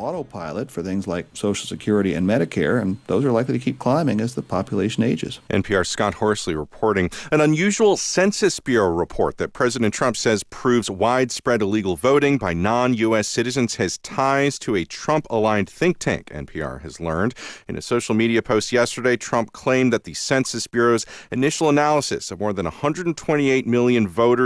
autopilot for things like Social Security and Medicare, and those are likely to keep climbing as the population ages. NPR's Scott Horsley reporting. An unusual Census Bureau report that President Trump says proves widespread illegal voting by non-U.S. citizens has ties to a Trump-aligned think tank, NPR has learned. In a social media post yesterday, Trump claimed that the Census Bureau's initial analysis of more than 128 million voter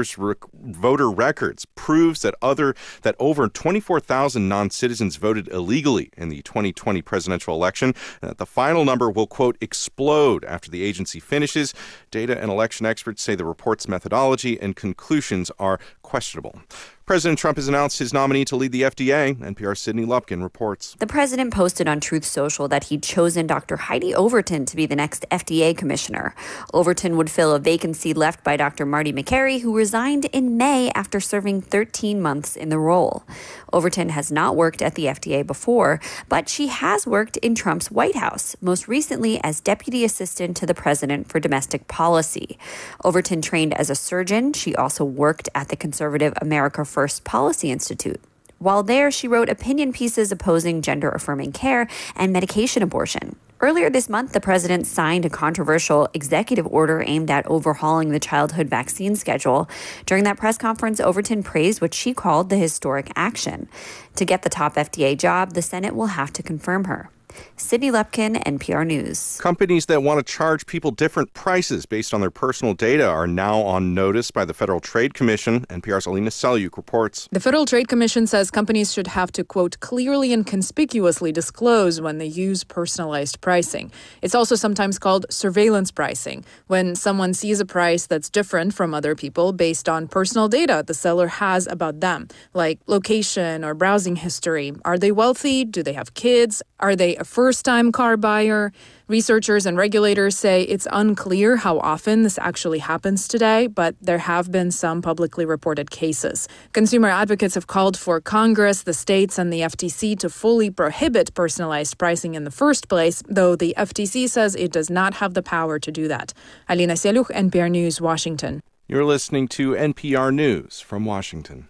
records proves that over 24,000 non-citizens voted illegally in the 2020 presidential election, and that the final number will, quote, explode after the agency finishes. Data and election experts say the report's methodology and conclusions are questionable. President Trump has announced his nominee to lead the FDA. NPR's Sydney Lupkin reports. The president posted on Truth Social that he'd chosen Dr. Heidi Overton to be the next FDA commissioner. Overton would fill a vacancy left by Dr. Marty Makary, who resigned in May after serving 13 months in the role. Overton has not worked at the FDA before, but she has worked in Trump's White House, most recently as deputy assistant to the president for domestic policy. Overton trained as a surgeon. She also worked at the conservative America First Policy Institute. While there, she wrote opinion pieces opposing gender-affirming care and medication abortion. Earlier this month, the president signed a controversial executive order aimed at overhauling the childhood vaccine schedule. During that press conference, Overton praised what she called the historic action. To get the top FDA job, the Senate will have to confirm her. Sydney Lupkin, NPR News. Companies that want to charge people different prices based on their personal data are now on notice by the Federal Trade Commission. NPR's Alina Selyuk reports. The Federal Trade Commission says companies should have to, quote, clearly and conspicuously disclose when they use personalized pricing. It's also sometimes called surveillance pricing, when someone sees a price that's different from other people based on personal data the seller has about them, like location or browsing history. Are they wealthy? Do they have kids? Are they a first-time car buyer? Researchers and regulators say it's unclear how often this actually happens today, but there have been some publicly reported cases. Consumer advocates have called for Congress, the states, and the FTC to fully prohibit personalized pricing in the first place, though the FTC says it does not have the power to do that. Alina Selyuk, NPR News, Washington. You're listening to NPR News from Washington.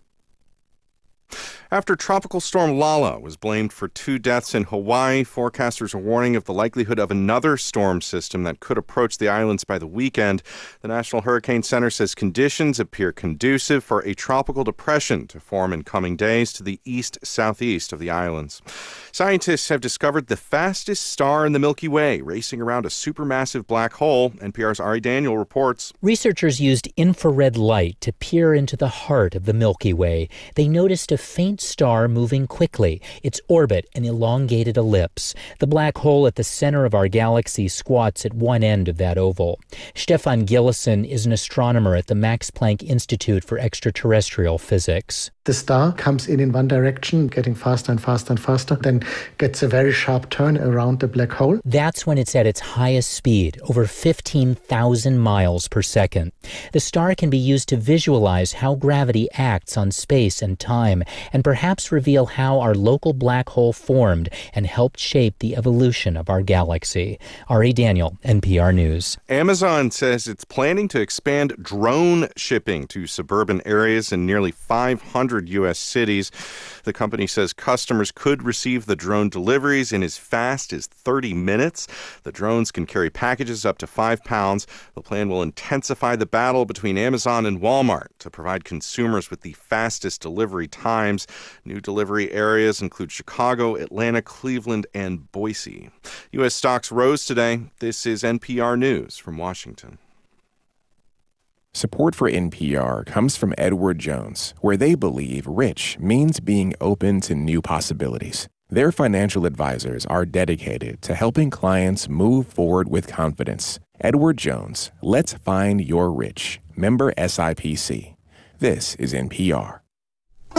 After Tropical Storm Lala was blamed for 2 deaths in Hawaii, forecasters are warning of the likelihood of another storm system that could approach the islands by the weekend. The National Hurricane Center says conditions appear conducive for a tropical depression to form in coming days to the east-southeast of the islands. Scientists have discovered the fastest star in the Milky Way, racing around a supermassive black hole. NPR's Ari Daniel reports. Researchers used infrared light to peer into the heart of the Milky Way. They noticed a faint star moving quickly, its orbit an elongated ellipse. The black hole at the center of our galaxy squats at one end of that oval. Stefan Gillison is an astronomer at the Max Planck Institute for Extraterrestrial Physics. The star comes in one direction, getting faster and faster and faster, then gets a very sharp turn around the black hole. That's when it's at its highest speed, over 15,000 miles per second. The star can be used to visualize how gravity acts on space and time, and perhaps reveal how our local black hole formed and helped shape the evolution of our galaxy. Ari Daniel, NPR News. Amazon says it's planning to expand drone shipping to suburban areas in nearly 500 U.S. cities. The company says customers could receive the drone deliveries in as fast as 30 minutes. The drones can carry packages up to 5 pounds. The plan will intensify the battle between Amazon and Walmart to provide consumers with the fastest delivery times. New delivery areas include Chicago, Atlanta, Cleveland, and Boise. U.S. stocks rose today. This is NPR News from Washington. Support for NPR comes from Edward Jones, where they believe rich means being open to new possibilities. Their financial advisors are dedicated to helping clients move forward with confidence. Edward Jones, let's find your rich. Member SIPC. This is NPR.